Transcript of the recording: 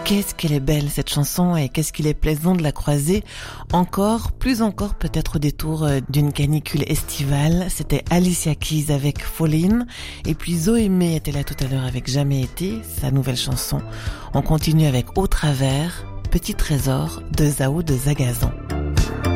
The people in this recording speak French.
Qu'est-ce qu'elle est belle cette chanson et qu'est-ce qu'il est plaisant de la croiser encore, plus encore peut-être au détour d'une canicule estivale. C'était Alicia Keys avec Fall In et puis Zoé May était là tout à l'heure avec Jamais été, sa nouvelle chanson. On continue avec Au travers, Petit trésor de Zao de Zagazan.